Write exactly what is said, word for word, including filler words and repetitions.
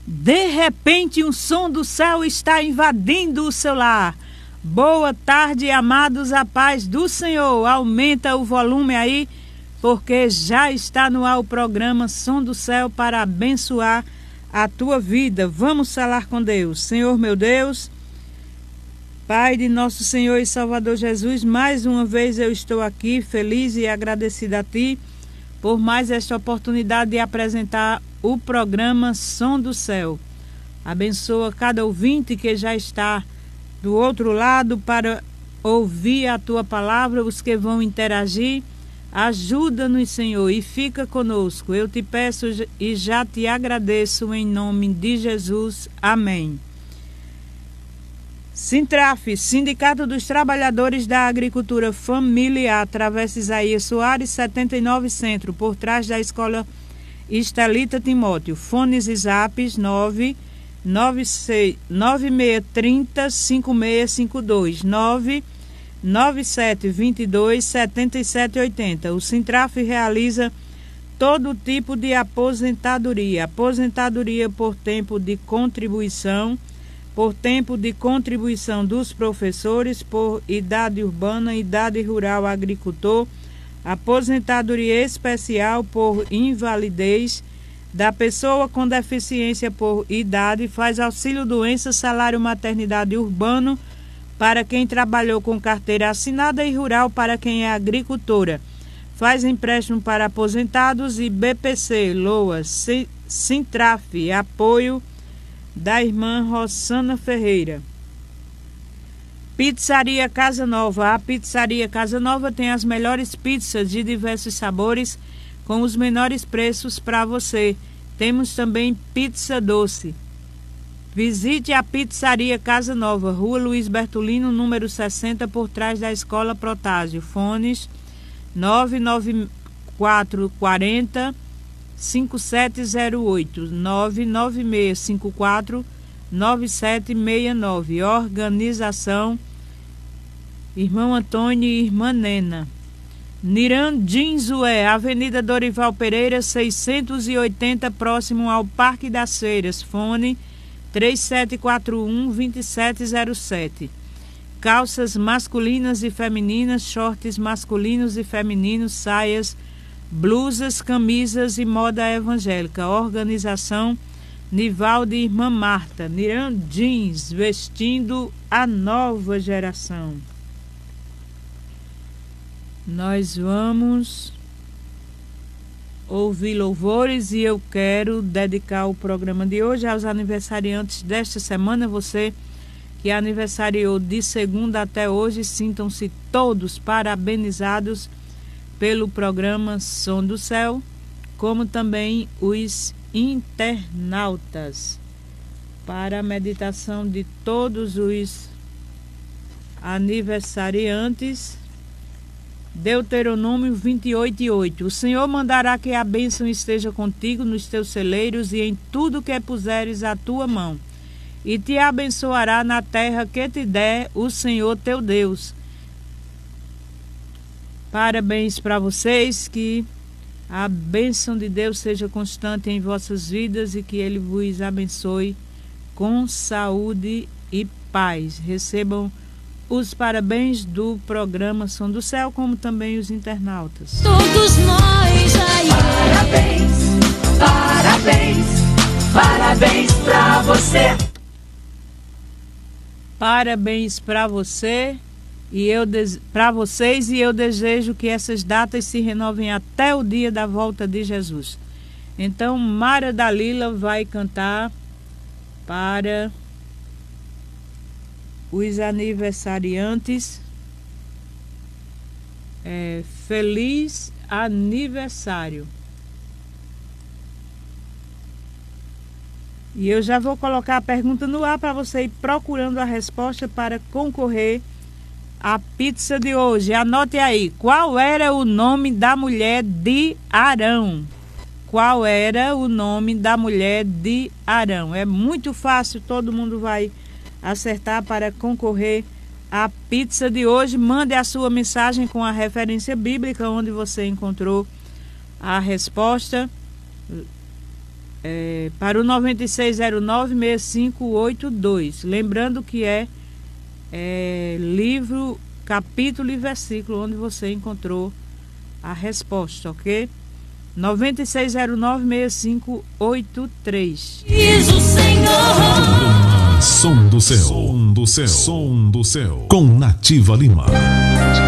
De repente, um som do céu está invadindo o seu lar. Boa tarde, amados, a paz do Senhor. Aumenta o volume aí, porque já está no ar o programa Som do Céu para abençoar a tua vida. Vamos falar com Deus. Senhor meu Deus, Pai de nosso Senhor e Salvador Jesus, mais uma vez eu estou aqui feliz e agradecida a Ti por mais esta oportunidade de apresentar o programa Som do Céu. Abençoa cada ouvinte que já está do outro lado para ouvir a Tua palavra, os que vão interagir. Ajuda-nos, Senhor, e fica conosco. Eu te peço e já te agradeço em nome de Jesus. Amém. Sintraf, Sindicato dos Trabalhadores da Agricultura Familiar, Travessa Isaías Soares, setenta e nove Centro, por trás da Escola Estelita Timóteo. Fones e zaps nove nove seis três zero cinco seis cinco dois, nove nove sete dois dois sete sete oito zero. O Sintraf realiza todo tipo de aposentadoria. Aposentadoria por tempo de contribuição, por tempo de contribuição dos professores, por idade urbana, idade rural, agricultor, aposentadoria especial por invalidez da pessoa com deficiência por idade, faz auxílio doença, salário maternidade urbano para quem trabalhou com carteira assinada e rural para quem é agricultora. Faz empréstimo para aposentados e B P C, Loa, Sintraf, apoio da irmã Rossana Ferreira. Pizzaria Casa Nova. A Pizzaria Casa Nova tem as melhores pizzas de diversos sabores com os menores preços para você. Temos também pizza doce. Visite a Pizzaria Casa Nova, Rua Luiz Bertolino, número sessenta, por trás da Escola Protásio. Fones nove nove quatro quatro zero cinco sete zero oito, nove nove seis cinco quatro nove sete seis nove. Organização Irmão Antônio e Irmã Nena. Nirandinzué, Avenida Dorival Pereira, seiscentos e oitenta, próximo ao Parque das Feiras. Fone três sete quatro um, dois sete zero sete. Calças masculinas e femininas, shorts masculinos e femininos, saias, blusas, camisas e moda evangélica. Organização Nivaldo e Irmã Marta. Niran Jeans, vestindo a nova geração. Nós vamos ouvir louvores e eu quero dedicar o programa de hoje aos aniversariantes desta semana. Você que aniversariou de segunda até hoje, sintam-se todos parabenizados pelo programa Som do Céu, como também os internautas. Para a meditação de todos os aniversariantes, Deuteronômio vinte e oito, oito. O Senhor mandará que a bênção esteja contigo nos teus celeiros e em tudo que puseres a tua mão, e te abençoará na terra que te der o Senhor teu Deus. Parabéns para vocês, que a bênção de Deus seja constante em vossas vidas e que Ele vos abençoe com saúde e paz. Recebam os parabéns do programa Som do Céu, como também os internautas. Todos nós aí. Parabéns, parabéns, parabéns pra você. Parabéns para você e eu para vocês e eu desejo que essas datas se renovem até o dia da volta de Jesus. Então, Mara Dalila vai cantar para os aniversariantes. É, feliz aniversário. E eu já vou colocar a pergunta no ar para você ir procurando a resposta para concorrer à pizza de hoje. Anote aí, qual era o nome da mulher de Arão? Qual era o nome da mulher de Arão? É muito fácil, todo mundo vai acertar para concorrer à pizza de hoje. Mande a sua mensagem com a referência bíblica onde você encontrou a resposta. é, para o nove seis zero nove, seis cinco oito dois. Lembrando que é, é livro, capítulo e versículo onde você encontrou a resposta, ok? nove seis zero nove, seis cinco oito três. Diz o Senhor. Som do céu, som do céu, som do céu, com Nativa Lima.